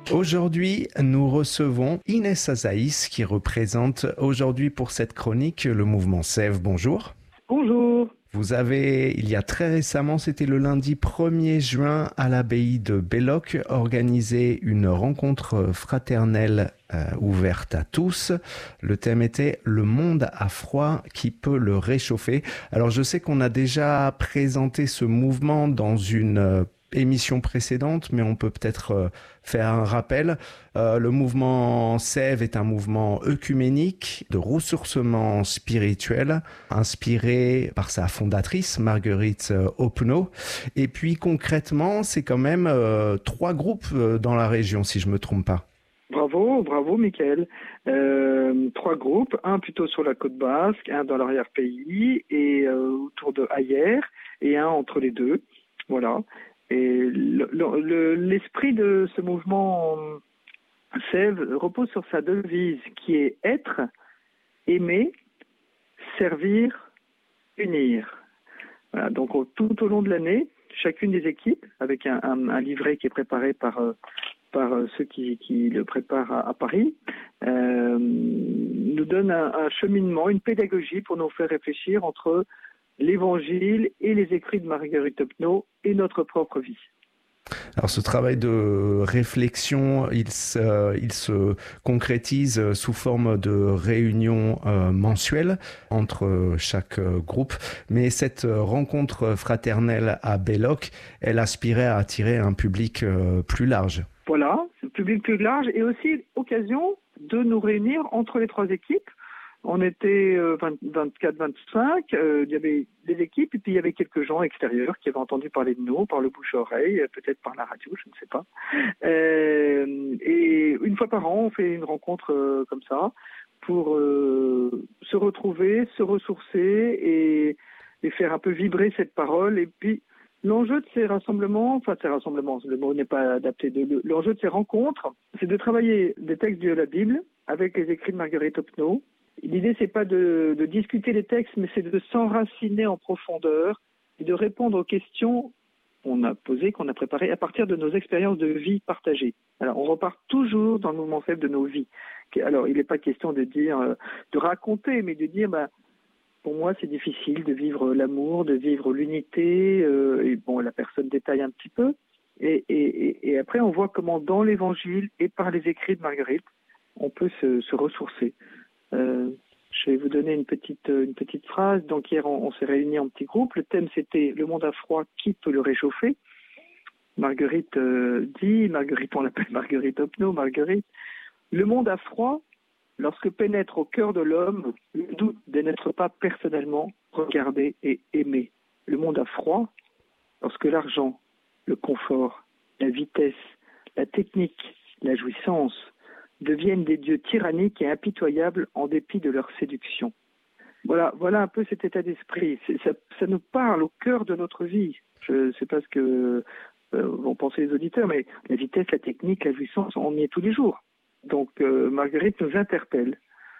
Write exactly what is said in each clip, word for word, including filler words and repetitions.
Aujourd'hui, nous recevons Inès Azaïs qui représente aujourd'hui pour cette chronique le mouvement Sève. Bonjour. Bonjour. Vous avez, il y a très récemment, c'était le lundi premier juin à l'abbaye de Belloc, organisé une rencontre fraternelle euh, ouverte à tous. Le thème était « Le monde à froid qui peut le réchauffer ». Alors je sais qu'on a déjà présenté ce mouvement dans une euh, émission précédente, mais on peut peut-être euh, faire un rappel. Euh, le mouvement Sève est un mouvement œcuménique de ressourcement spirituel, inspiré par sa fondatrice, Marguerite Opnaud. Et puis concrètement, c'est quand même euh, trois groupes euh, dans la région, si je ne me trompe pas. Bravo, bravo Mickaël. Euh, trois groupes, un plutôt sur la côte basque, un dans l'arrière-pays et euh, autour de Ayer, et un entre les deux. Voilà. Et le, le, l'esprit de ce mouvement Sève repose sur sa devise qui est être, aimer, servir, unir. Voilà, donc tout au long de l'année, chacune des équipes, avec un, un, un livret qui est préparé par, euh, par ceux qui, qui le préparent à, à Paris, euh, nous donne un, un cheminement, une pédagogie pour nous faire réfléchir entre l'Évangile et les écrits de Marguerite Opnaud et notre propre vie. Alors ce travail de réflexion, il se, il se concrétise sous forme de réunions euh, mensuelles entre chaque groupe. Mais cette rencontre fraternelle à Belloc, elle aspirait à attirer un public euh, plus large. Voilà, un public plus large et aussi occasion de nous réunir entre les trois équipes. On était euh, vingt-quatre vingt-cinq, euh, il y avait des équipes et puis il y avait quelques gens extérieurs qui avaient entendu parler de nous, par le bouche-oreille, peut-être par la radio, je ne sais pas. Euh, et une fois par an, on fait une rencontre euh, comme ça pour euh, se retrouver, se ressourcer et, et faire un peu vibrer cette parole. Et puis l'enjeu de ces rassemblements, enfin ces rassemblements, le mot n'est pas adapté, de, l'enjeu de ces rencontres, c'est de travailler des textes de la Bible avec les écrits de Marguerite Opnaud. L'idée, c'est pas de, de discuter les textes, mais c'est de s'enraciner en profondeur et de répondre aux questions qu'on a posées, qu'on a préparées à partir de nos expériences de vie partagées. Alors, on repart toujours dans le mouvement Sève de nos vies. Alors, il n'est pas question de dire, de raconter, mais de dire, bah, pour moi, c'est difficile de vivre l'amour, de vivre l'unité. Euh, et bon, la personne détaille un petit peu. Et, et, et après, on voit comment, dans l'Évangile et par les écrits de Marguerite, on peut se, se ressourcer. Euh, je vais vous donner une petite une petite phrase. Donc hier, on, on s'est réunis en petits groupes. Le thème, c'était « Le monde à froid, qui peut le réchauffer ?» Marguerite euh, dit, Marguerite, on l'appelle Marguerite Opnaud, Marguerite, « Le monde à froid, lorsque pénètre au cœur de l'homme le doute de n'être pas personnellement regardé et aimé. Le monde à froid, lorsque l'argent, le confort, la vitesse, la technique, la jouissance deviennent des dieux tyranniques et impitoyables en dépit de leur séduction. » Voilà, voilà un peu cet état d'esprit. C'est, ça, ça nous parle au cœur de notre vie. Je ne sais pas ce que euh, vont penser les auditeurs, mais la vitesse, la technique, la jouissance, on y est tous les jours. Donc euh, Marguerite nous interpelle.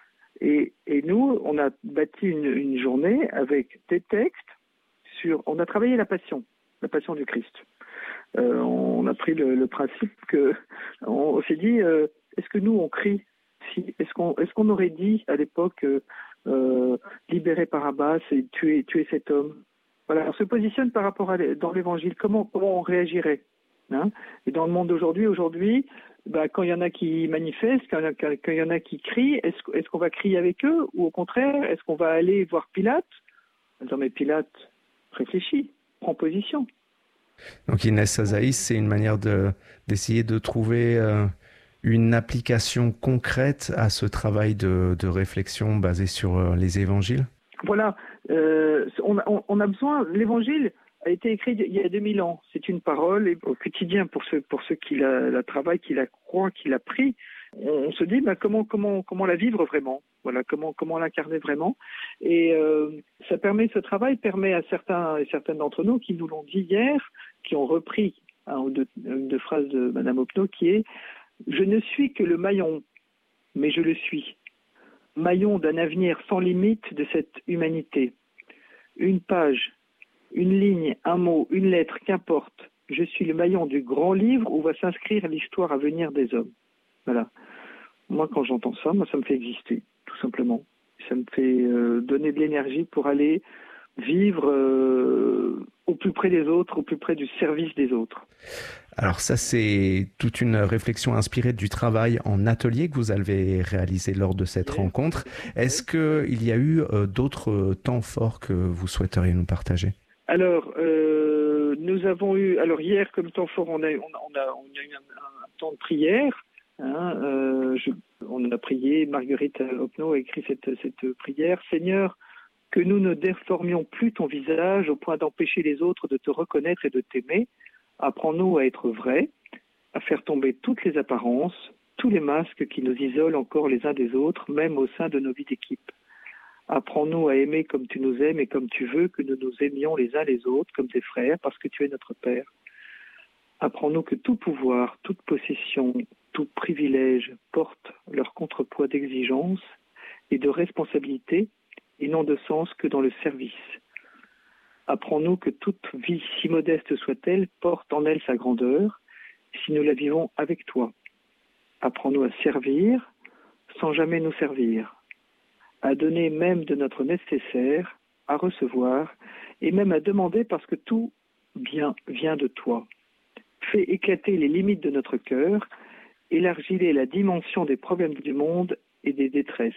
Et, et nous, on a bâti une, une journée avec des textes sur... On a travaillé la passion, la passion du Christ. Euh, on a pris le, le principe que... On, on s'est dit... Euh, Est-ce que nous, on crie si, est-ce, qu'on, est-ce qu'on aurait dit à l'époque euh, euh, libérer Barabbas et tuer, tuer cet homme? Voilà, on se positionne par rapport à dans l'Évangile. Comment, comment on réagirait, hein? Et dans le monde d'aujourd'hui, aujourd'hui, bah, quand il y en a qui manifestent, quand il y en a, quand il y en a qui crient, est-ce, est-ce qu'on va crier avec eux? Ou au contraire, est-ce qu'on va aller voir Pilate? Non mais Pilate, réfléchis, prends position. Donc Inès Azaïs, c'est une manière de, d'essayer de trouver... Euh... une application concrète à ce travail de, de réflexion basé sur euh, les évangiles? Voilà, euh, on, on, on a besoin, l'évangile a été écrit il y a deux mille ans. C'est une parole et au quotidien pour ceux, pour ceux qui la, la travaillent, qui la croient, qui la prient. On, on se dit bah, comment, comment, comment la vivre vraiment, voilà, comment, comment l'incarner vraiment. Et euh, ça permet, ce travail permet à certains et certaines d'entre nous qui nous l'ont dit hier, qui ont repris un ou deux, une deux phrases de Madame Opnaud, qui est « Je ne suis que le maillon, mais je le suis. Maillon d'un avenir sans limite de cette humanité. Une page, une ligne, un mot, une lettre, qu'importe, je suis le maillon du grand livre où va s'inscrire l'histoire à venir des hommes. Voilà. Moi, quand j'entends ça, moi, ça me fait exister, tout simplement. Ça me fait euh, donner de l'énergie pour aller vivre euh, au plus près des autres, au plus près du service des autres. Alors ça, c'est toute une réflexion inspirée du travail en atelier que vous avez réalisé lors de cette Yeah. rencontre. Est-ce qu'il y a eu euh, d'autres temps forts que vous souhaiteriez nous partager ? Alors, euh, nous avons eu, alors hier, comme temps fort, on a, on, on a, on a eu un, un temps de prière. Hein, euh, je, on a prié, Marguerite Opnaud a écrit cette, cette prière. Seigneur, que nous ne déformions plus ton visage au point d'empêcher les autres de te reconnaître et de t'aimer. Apprends-nous à être vrais, à faire tomber toutes les apparences, tous les masques qui nous isolent encore les uns des autres, même au sein de nos vies d'équipe. Apprends-nous à aimer comme tu nous aimes et comme tu veux que nous nous aimions les uns les autres comme tes frères parce que tu es notre Père. Apprends-nous que tout pouvoir, toute possession, tout privilège portent leur contrepoids d'exigence et de responsabilité et non de sens que dans le service. Apprends-nous que toute vie, si modeste soit-elle, porte en elle sa grandeur, si nous la vivons avec toi. Apprends-nous à servir sans jamais nous servir, à donner même de notre nécessaire, à recevoir, et même à demander parce que tout bien vient de toi. Fais éclater les limites de notre cœur, élargis-les la dimension des problèmes du monde et des détresses.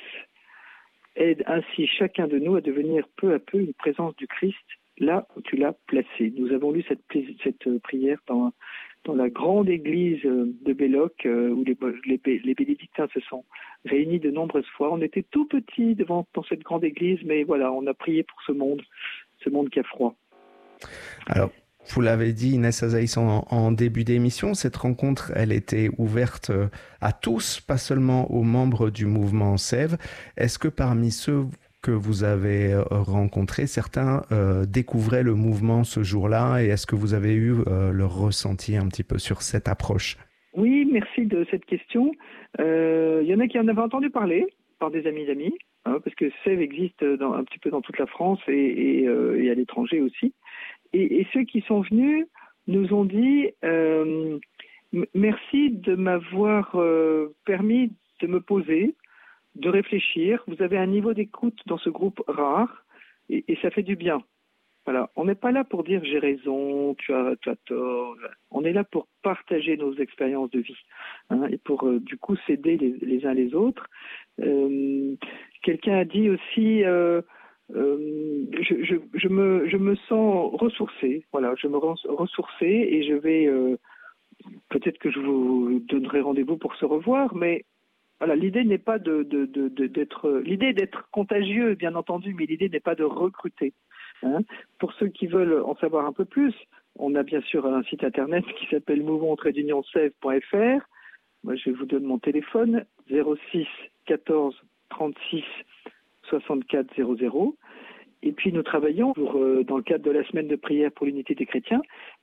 Aide ainsi chacun de nous à devenir peu à peu une présence du Christ là où tu l'as placé. Nous avons lu cette, cette prière dans, dans la grande église de Belloc où les, les, les bénédictins se sont réunis de nombreuses fois. On était tout petits devant dans cette grande église, mais voilà, on a prié pour ce monde, ce monde qui a froid. Alors, vous l'avez dit, Inès Azaïs, en, en début d'émission, cette rencontre, elle était ouverte à tous, pas seulement aux membres du mouvement Sève. Est-ce que parmi ceux que vous avez rencontrés, certains euh, découvraient le mouvement ce jour-là et est-ce que vous avez eu euh, leur ressenti un petit peu sur cette approche ? Oui, merci de cette question. Euh, il y en a qui en avaient entendu parler par des amis d'amis, hein, parce que Sève existe dans, un petit peu dans toute la France et, et, euh, et à l'étranger aussi. Et, et ceux qui sont venus nous ont dit euh, « Merci de m'avoir euh, permis de me poser, de réfléchir. Vous avez un niveau d'écoute dans ce groupe rare et, et ça fait du bien. » Voilà. On n'est pas là pour dire « j'ai raison, tu as, tu as tort ». On est là pour partager nos expériences de vie, hein, et pour euh, du coup s'aider les, les uns les autres. Euh, quelqu'un a dit aussi euh, euh, je, je, je, me, je me sens ressourcé. Voilà, je me rends ressourcé et je vais euh, peut-être que je vous donnerai rendez-vous pour se revoir, mais voilà, l'idée n'est pas de, de, de, de d'être l'idée d'être contagieux, bien entendu, mais l'idée n'est pas de recruter. Hein. Pour ceux qui veulent en savoir un peu plus, on a bien sûr un site internet qui s'appelle mouvement trait d'union sève point f r. Moi, je vous donne mon téléphone zéro six quatorze trente-six soixante-quatre zéro zéro. Et puis nous travaillons pour, euh, dans le cadre de la semaine de prière pour l'unité des chrétiens,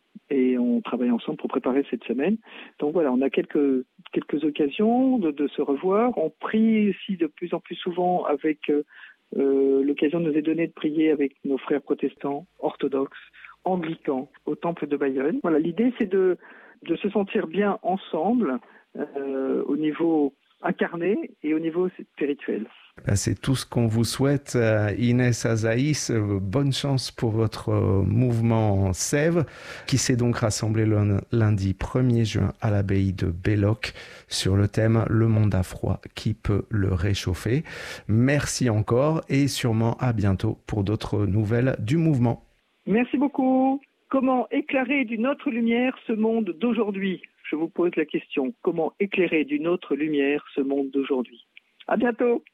et on travaille ensemble pour préparer cette semaine. Donc voilà, on a quelques quelques occasions de, de se revoir. On prie aussi de plus en plus souvent avec euh, euh, l'occasion nous est donnée de prier avec nos frères protestants, orthodoxes, anglicans au temple de Bayonne. Voilà, l'idée c'est de de se sentir bien ensemble euh, au niveau incarné et au niveau spirituel. C'est tout ce qu'on vous souhaite, Inès Azaïs. Bonne chance pour votre mouvement Sève, qui s'est donc rassemblé le lundi premier juin à l'abbaye de Belloc sur le thème « Le monde a froid, qui peut le réchauffer ?» Merci encore et sûrement à bientôt pour d'autres nouvelles du mouvement. Merci beaucoup. Comment éclairer d'une autre lumière ce monde d'aujourd'hui ? Je vous pose la question. Comment éclairer d'une autre lumière ce monde d'aujourd'hui ? À bientôt.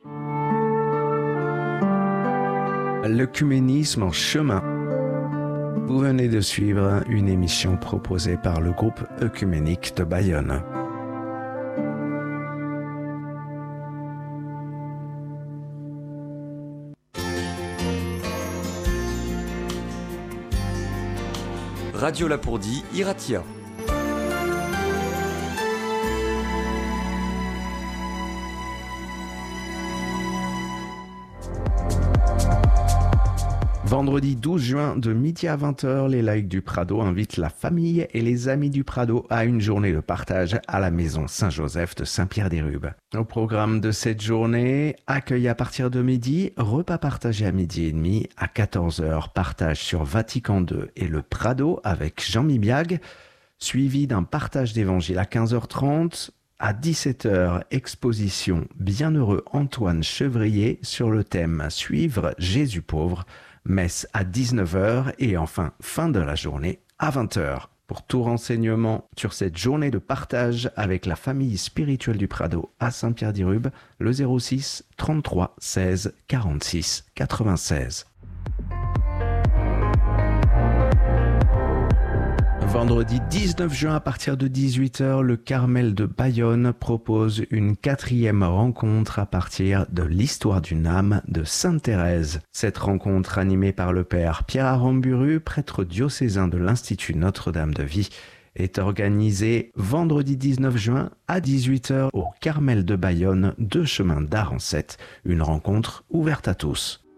L'œcuménisme en chemin. Vous venez de suivre une émission proposée par le groupe œcuménique de Bayonne. Radio Lapourdie, Iratia. Vendredi douze juin, de midi à vingt heures, les laïcs du Prado invitent la famille et les amis du Prado à une journée de partage à la maison Saint-Joseph de Saint-Pierre-des-Rubes. Au programme de cette journée, accueil à partir de midi, repas partagé à midi et demi, à quatorze heures, partage sur Vatican deux et le Prado avec Jean Mibiag, suivi d'un partage d'évangile à quinze heures trente. À dix-sept heures, exposition Bienheureux Antoine Chevrier sur le thème « Suivre Jésus pauvre », messe à dix-neuf heures et enfin fin de la journée à vingt heures. Pour tout renseignement sur cette journée de partage avec la famille spirituelle du Prado à Saint-Pierre-des-Rubes, le zéro six trente-trois seize quarante-six quatre-vingt-seize. Vendredi dix-neuf juin à partir de dix-huit heures, le Carmel de Bayonne propose une quatrième rencontre à partir de l'histoire d'une âme de Sainte Thérèse. Cette rencontre animée par le père Pierre Aramburu, prêtre diocésain de l'Institut Notre-Dame de Vie, est organisée vendredi dix-neuf juin à dix-huit heures au Carmel de Bayonne, deux chemins d'Arancette, une rencontre ouverte à tous.